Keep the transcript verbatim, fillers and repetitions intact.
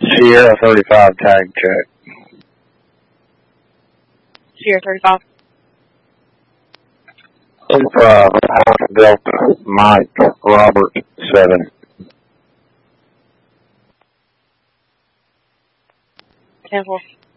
Sierra thirty-five tag check. Sierra thirty-five. thirty-five, Delta, Mike, Robert, seven. ten four.